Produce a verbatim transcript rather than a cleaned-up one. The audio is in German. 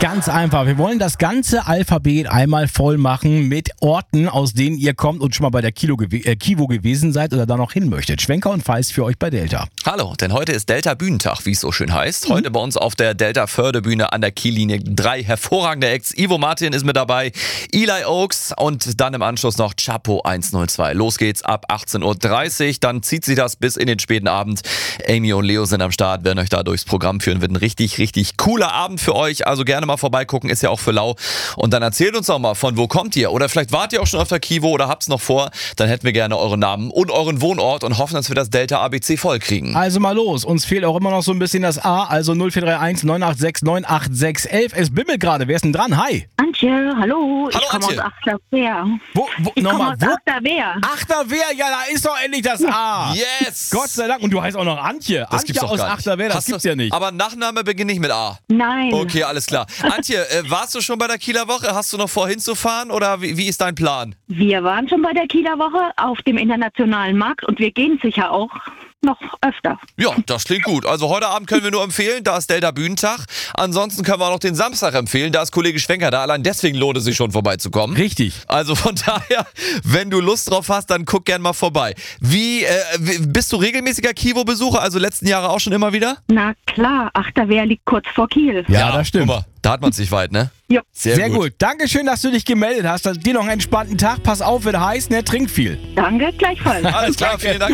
Ganz einfach. Wir wollen das ganze Alphabet einmal voll machen mit Orten, aus denen ihr kommt und schon mal bei der Kilo gew- äh, Kivo gewesen seid oder da noch hin möchtet. Schwenker und Feist für euch bei Delta. Hallo, denn heute ist Delta-Bühnentag, wie es so schön heißt. Heute bei uns auf der Delta-Förderbühne an der Kiellinie drei hervorragende Acts. Ivo Martin ist mit dabei, Eli Oaks und dann im Anschluss noch Chapo hundertzwei. Los geht's ab achtzehn Uhr dreißig, dann zieht sie das bis in den späten Abend. Amy und Leo sind am Start, werden euch da durchs Programm führen. Wird ein richtig, richtig cooler Abend für euch. Also gerne mal vorbeigucken, ist ja auch für lau. Und dann erzählt uns doch mal, von wo kommt ihr? Oder vielleicht wart ihr auch schon auf der Kivo oder habt's noch vor. Dann hätten wir gerne euren Namen und euren Wohnort und hoffen, dass wir das Delta A B C voll kriegen. Also mal los. Uns fehlt auch immer noch so ein bisschen das A. Also null vier drei eins neun acht sechs neun acht sechs eins eins. Es bimmelt gerade. Wer ist denn dran? Hi. Antje, hallo. Hallo, ich komme Antje. aus Achterwehr. Wo, wo, Ich komme nochmal, aus wo? Achterwehr. Achterwehr, ja, da ist doch endlich das A. Yes! Gott sei Dank. Und du heißt auch noch Antje. Das Antje gibt's doch aus gar nicht. Achterwehr, das Hast gibt's du- ja nicht. Aber Nachname beginnt nicht mit A. Nein. Okay, alles klar. Antje, äh, warst du schon bei der Kieler Woche? Hast du noch vor hinzufahren oder wie, wie ist dein Plan? Wir waren schon bei der Kieler Woche auf dem internationalen Markt und wir gehen sicher auch noch öfter. Ja, das klingt gut. Also heute Abend können wir nur empfehlen, da ist Delta Bühnentag. Ansonsten können wir auch noch den Samstag empfehlen, da ist Kollege Schwenker da. Allein deswegen lohnt es sich schon vorbeizukommen. Richtig. Also von daher, wenn du Lust drauf hast, dann guck gern mal vorbei. Wie, äh, wie- bist du regelmäßiger Kivo-Besucher, also letzten Jahre auch schon immer wieder? Na klar, Achterwehr liegt kurz vor Kiel. Ja, das stimmt. Guck mal, da hat man sich weit, ne? Ja. Sehr, Sehr gut. Dankeschön, dass du dich gemeldet hast. Dir noch einen entspannten Tag. Pass auf, wird heiß, ne? Trink viel. Danke, gleichfalls. Alles klar, vielen Dank.